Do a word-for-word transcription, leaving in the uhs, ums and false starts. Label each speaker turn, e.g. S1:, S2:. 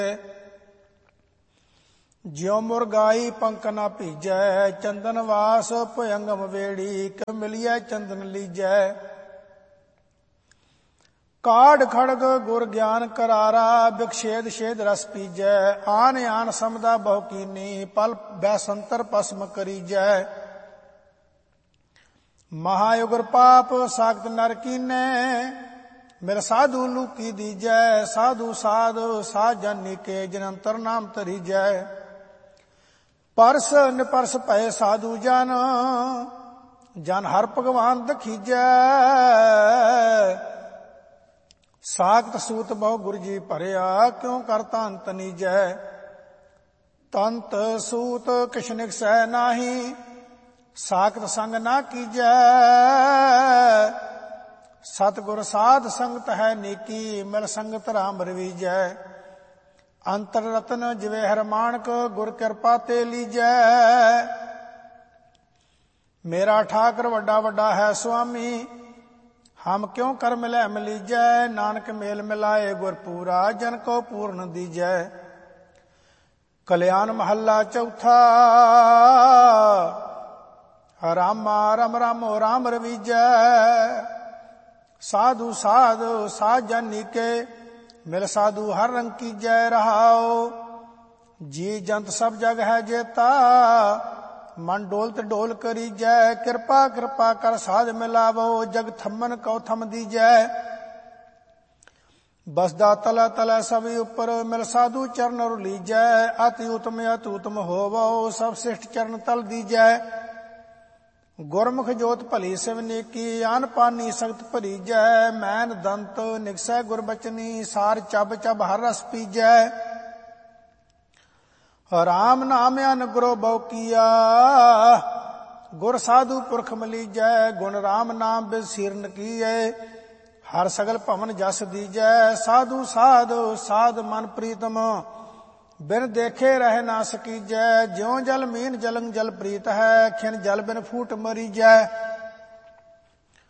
S1: ਜਿਉ ਮੁਰਗਾਈ ਪੰਖ ਨਾ ਭੀਜੈ, ਚੰਦਨ ਵਾਸ ਭੁਯੰਗਮ ਵੇੜੀ, ਕਿ ਮਿਲਿਐ ਚੰਦਨ ਲੀਜੈ। ਕਾਢ ਖੜਗ ਗੁਰ ਗਿਆਨ ਕਰਾਰਾ, ਬਿਖਛੇਦ ਛੇਦ ਰਸ ਪੀਜੈ। ਆਨ ਆਨ ਸਮਦਾ ਬਹੁ ਕੀਨੀ, ਪਲ ਬੈਸੰਤਰ ਭਸਮ ਕਰੀਜੈ। ਮਹਾਯੁਗਰ ਪਾਪ ਸਾਖਤ ਨਰ ਕੀਨੈ, ਮਿਲ ਸਾਧੂ ਲੂਕੀ ਦੀਜੈ। ਸਾਧੂ ਸਾਧ ਸਾਧ ਜਾਨੀ ਕੇ, ਜਨੰਤਰ ਨਾਮ ਧਰੀਜੈ। ਪਰਸ ਨਿਪਰਸ ਭਏ ਸਾਧੂ ਜਨ, ਜਨ ਹਰ ਭਗਵਾਨ ਦਖੀਜੈ। ਸਾਖਤ ਸੂਤ ਬਹੁ ਗੁਰ ਜੀ ਭਰਿਆ, ਕਿਉ ਕਰ ਧਨ ਤਨੀਜੈ। ਤੰਤ ਸੂਤ ਕਿਛ ਨਿਕਸੈ ਨਾਹੀ, ਸਾਖਤ ਸੰਗ ਨਾ ਕੀਜੈ। ਸਤਿਗੁਰ ਸਾਧ ਸੰਗਤ ਹੈ ਨੀਕੀ, ਮਿਲ ਸੰਗਤ ਰਾਮ ਰਵੀਜੈ। ਅੰਤਰ ਰਤਨ ਜਿਵੇਂ ਹਰ ਮਾਣਕ, ਗੁਰ ਕਿਰਪਾ ਤੇ ਲੀਜੈ। ਮੇਰਾ ਠਾਕਰ ਵੱਡਾ ਵੱਡਾ ਹੈ ਸੁਆਮੀ, ਹਮ ਕਿਉ ਕਰ ਮਿਲੈ ਮਿਲੀਜੈ। ਨਾਨਕ ਮੇਲ ਮਿਲਾਏ ਗੁਰ ਪੂਰਾ, ਜਨ ਕੋ ਪੂਰਨ ਦੀਜੈ। ਕਲਿਆਣ ਮਹੱਲਾ ਚੌਥਾ। ਰਾਮਾ ਰਮ ਰਾਮੋ ਰਾਮ ਰਵੀਜੈ। ਸਾਧੂ ਸਾਧ ਸਾਧ ਜਾਨੀ ਕੇ, ਮਿਲ ਸਾਧੂ ਹਰ ਰੰਗ ਕੀਜੈ। ਰਹਾਉ ਜੀ ਜੰਤ ਸਭ ਜਗ ਹੈ ਜੇਤਾ, ਮਨ ਡੋਲਤ ਡੋਲ ਕਰੀਜੈ। ਕਿਰਪਾ ਕਿਰਪਾ ਕਰ ਸਾਧ ਮਿਲਾਵੋ, ਜਗ ਥੰਮਨ ਕਉ ਥਮ ਦੀਜੈ। ਬਸਦਾ ਤਲ ਤਲ ਸਭ ਉਪਰ, ਮਿਲ ਸਾਧੂ ਚਰਨ ਰੁਲੀਜੈ। ਅਤਿ ਉਤਮ ਅਤਿ ਉਤਮ ਹੋਵੋ, ਸਭ ਸਿਸ਼ਟ ਚਰਨ ਤਲ ਦੀਜੈ। ਗੁਰਮੁਖ ਜੋਤ ਭਲੀ ਸਿਵ ਨੇਕੀ, ਆਨ ਪਾਨੀ ਸਖਤ ਭਰੀਜੈ। ਮੈਨ ਦੰਤ ਨਿਕਸੈ ਗੁਰ ਬਚਨੀ, ਸਾਰ ਚੱਬ ਚੱਬ ਹਰ ਰਸ ਪੀਜੈ। ਰਾਮ ਨਾਮ ਅਨਗੁਰੋ ਬਹੁ ਕੀਆ, ਗੁਰ ਸਾਧੂ ਪੁਰਖ ਮਲੀਜੈ। ਗੁਣ ਰਾਮ ਨਾਮ ਬਿਦ ਸੀਰਨ ਕੀਏ, ਹਰ ਸਗਲ ਭਵਨ ਜਸ ਦੀਜੈ। ਸਾਧੂ ਸਾਧ ਸਾਧ ਮਨ ਪ੍ਰੀਤਮ, ਬਿਨ ਦੇਖੇ ਰਹਿ ਨਾ ਸਕੀਜੈ। ਜਿਉ ਜਲ ਮੀਨ ਜਲੰ ਜਲ ਪ੍ਰੀਤ ਹੈ, ਖਿਨ ਜਲ ਬਿਨ ਫੂਟ ਮਰੀਜੈ।